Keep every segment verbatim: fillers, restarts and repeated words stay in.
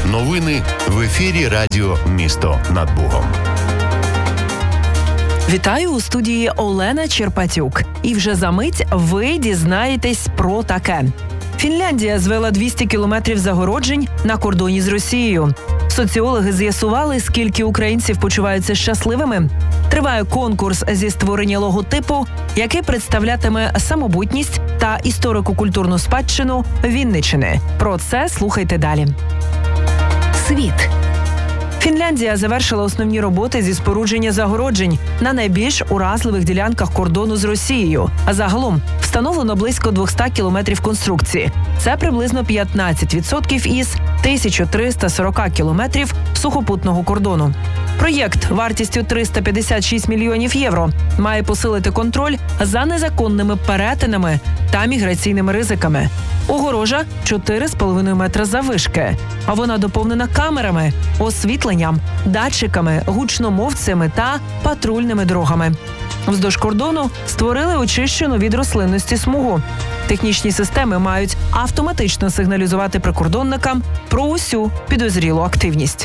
Новини в ефірі радіо «Місто над Богом». Вітаю у студії Олена Черпатюк. І вже за мить ви дізнаєтесь про таке. Фінляндія звела двісті кілометрів загороджень на кордоні з Росією. Соціологи з'ясували, скільки українців почуваються щасливими. Триває конкурс зі створення логотипу, який представлятиме самобутність та історико-культурну спадщину Вінниччини. Про це слухайте далі. Світ. Фінляндія завершила основні роботи зі спорудження загороджень на найбільш уразливих ділянках кордону з Росією. А загалом встановлено близько двісті кілометрів конструкції. Це приблизно п'ятнадцять відсотків із тисяча триста сорок кілометрів сухопутного кордону. Проєкт вартістю триста п'ятдесят шість мільйонів євро має посилити контроль за незаконними перетинами та міграційними ризиками. Огорожа – чотири з половиною метри заввишки, а вона доповнена камерами, освітленням, датчиками, гучномовцями та патрульними дорогами. Вздовж кордону створили очищену від рослинності смугу. Технічні системи мають автоматично сигналізувати прикордонникам про усю підозрілу активність.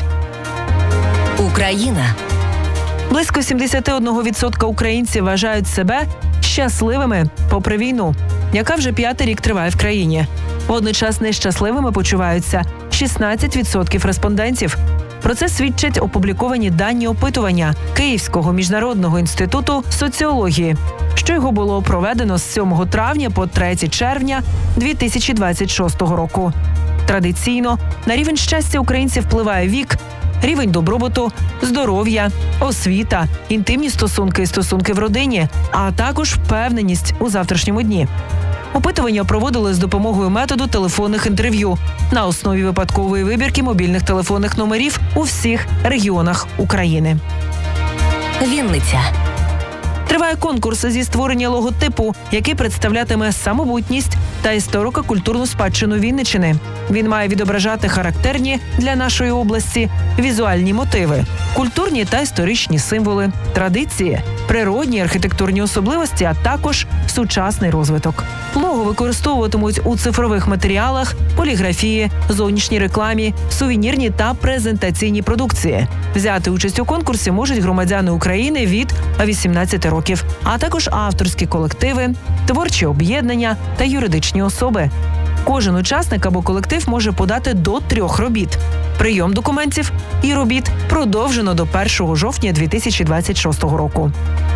Україна. Близько сімдесят один відсоток українців вважають себе щасливими попри війну, яка вже п'ятий рік триває в країні. Водночас нещасливими почуваються шістнадцять відсотків респондентів. Про це свідчать опубліковані дані опитування Київського міжнародного інституту соціології, що його було проведено з сьомого травня по третє червня дві тисячі двадцять шостого року. Традиційно на рівень щастя українців впливає вік, рівень добробуту, здоров'я, освіта, інтимні стосунки і стосунки в родині, а також впевненість у завтрашньому дні. Опитування проводили з допомогою методу телефонних інтерв'ю на основі випадкової вибірки мобільних телефонних номерів у всіх регіонах України. Вінниця. Триває конкурс зі створення логотипу, який представлятиме самобутність та історико-культурну спадщину Вінниччини. Він має відображати характерні для нашої області візуальні мотиви, культурні та історичні символи, традиції, природні архітектурні особливості, а також сучасний розвиток. Лого використовуватимуть у цифрових матеріалах, поліграфії, зовнішній рекламі, сувенірній та презентаційній продукції. Взяти участь у конкурсі можуть громадяни України від вісімнадцяти років, а також авторські колективи, творчі об'єднання та юридичні особи. Кожен учасник або колектив може подати до трьох робіт. Прийом документів і робіт продовжено до першого жовтня дві тисячі двадцять шостого року.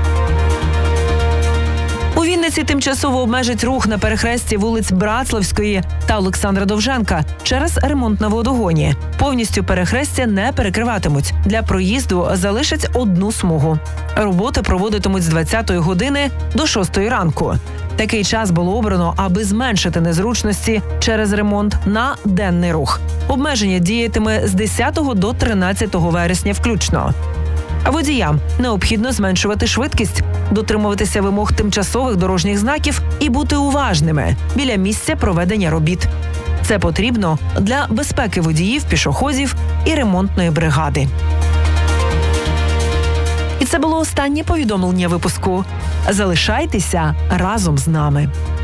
У Вінниці тимчасово обмежать рух на перехресті вулиць Братславської та Олександра Довженка через ремонт на водогоні. Повністю перехрестя не перекриватимуть. Для проїзду залишать одну смугу. Роботи проводитимуть з двадцятої години до шостої ранку. Такий час було обрано, аби зменшити незручності через ремонт на денний рух. Обмеження діятиме з десятого до тринадцятого вересня включно. А водіям необхідно зменшувати швидкість, дотримуватися вимог тимчасових дорожніх знаків і бути уважними біля місця проведення робіт. Це потрібно для безпеки водіїв, пішоходів і ремонтної бригади. І це було останнє повідомлення випуску. Залишайтеся разом з нами.